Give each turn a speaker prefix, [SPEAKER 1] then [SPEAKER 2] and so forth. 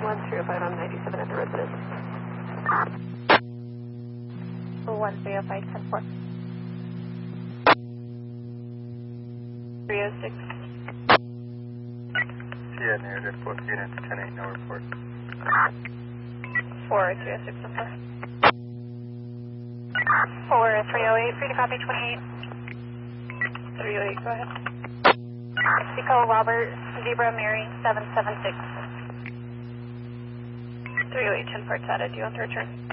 [SPEAKER 1] 1305 on 97 at the residence.
[SPEAKER 2] 1305, 10-4. 306.
[SPEAKER 3] Yeah, negative, both units, 10-8, no report.
[SPEAKER 2] 4306, 10-4.
[SPEAKER 4] 4308, free to copy 28.
[SPEAKER 2] 308, go ahead.
[SPEAKER 4] Mexico, Robert, Zebra, Mary, 776.
[SPEAKER 2] 308, 10-4, Tata, do you want to return?